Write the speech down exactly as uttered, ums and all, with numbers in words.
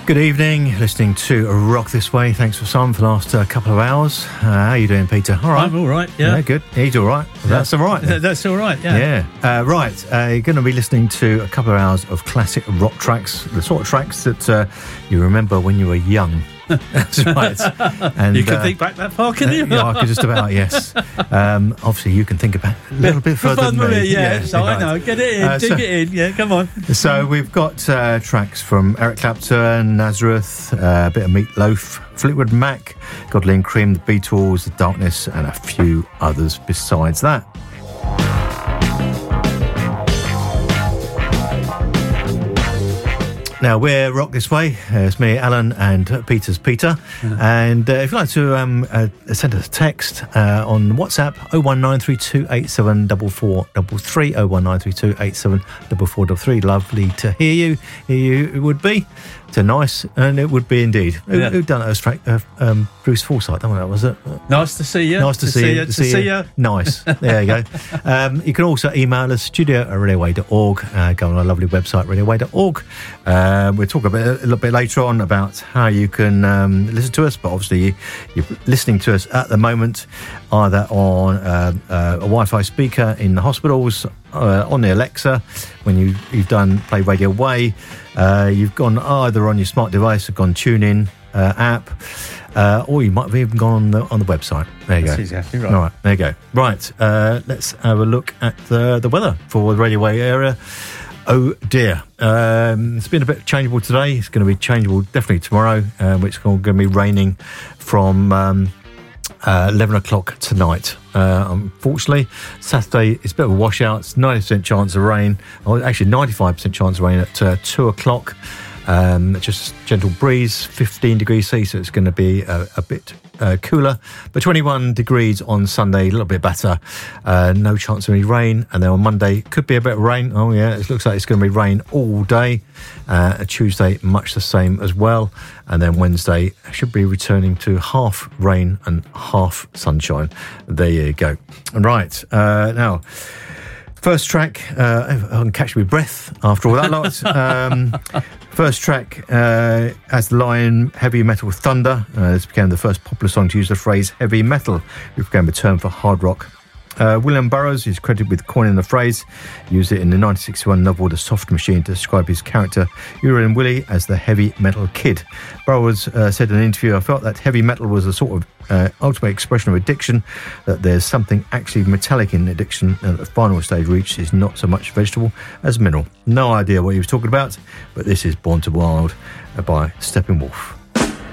Good evening, listening to Rock This Way. Thanks for Simon for the last uh, couple of hours. Uh, how are you doing, Peter? All right. I'm all right, yeah. Yeah, good. He's all right. Yeah. That's all right. Then. That's all right, yeah. Yeah. Uh, right, uh, you're going to be listening to a couple of hours of classic rock tracks, the sort of tracks that uh, you remember when you were young. That's right. And, you can uh, think back that far, can you? Yeah, I can just about, yes. Um, obviously, you can think about a little bit further than me. Yeah, yeah, so I know. Get it in, uh, dig so, it in. Yeah, come on. So we've got uh, tracks from Eric Clapton, Nazareth, uh, a bit of Meat Loaf, Fleetwood Mac, Godley and Cream, The Beatles, The Darkness, and a few others besides that. Now, we're Rock This Way. Uh, it's me, Alan, and uh, Peter's Peter. Yeah. And uh, if you'd like to um, uh, send us a text uh, on WhatsApp, oh one nine three two eight seven four four three three, oh one nine three two eight seven four four three three. Lovely to hear you. Hear you, it would be. So nice, and it would be indeed. Who, yeah. who done it? It was uh, um, Bruce Forsyth, don't know, was it? Nice to see you. Nice to, to see, see you. To, to see, see you. you. Nice. There you go. Um, you can also email us, studio at radio way dot org. Uh, go on our lovely website, radio way dot org. Uh, we'll talk a, bit, a little bit later on about how you can um, listen to us, but obviously you, you're listening to us at the moment either on uh, uh, a Wi-Fi speaker in the hospitals, uh, on the Alexa, when you, you've done Play Radio Way. Uh, you've gone either on your smart device, or gone TuneIn uh, app, uh, or you might have even gone on the on the website. There you That's go. Exactly right. All right, there you go. Right, uh, let's have a look at the the weather for the Radio Way area. Oh dear, um, it's been a bit changeable today. It's going to be changeable definitely tomorrow, uh, which is going to be raining from um, uh, eleven o'clock tonight. Uh, unfortunately, Saturday it's a bit of a washout. It's ninety percent chance of rain. Oh, actually, ninety-five percent chance of rain at uh, two o'clock. Um, just gentle breeze, fifteen degrees C, so it's going to be a, a bit uh, cooler. But twenty-one degrees on Sunday, a little bit better. Uh, no chance of any rain. And then on Monday, could be a bit of rain. Oh, yeah, it looks like it's going to be rain all day. Uh, Tuesday, much the same as well. And then Wednesday should be returning to half rain and half sunshine. There you go. Right, uh, now... First track, uh, I can catch my breath after all that lot. Um, first track, uh, As the Lion, Heavy Metal Thunder. Uh, this became the first popular song to use the phrase heavy metal, which became a term for hard rock. Uh, William Burroughs is credited with coining the phrase, used it in the nineteen sixty-one novel The Soft Machine to describe his character, Urian Willie, as the heavy metal kid. Burroughs uh, said in an interview, I felt that heavy metal was a sort of uh, ultimate expression of addiction, that there's something actually metallic in addiction, and the final stage reached is not so much vegetable as mineral. No idea what he was talking about, but this is Born to Wild by Steppenwolf.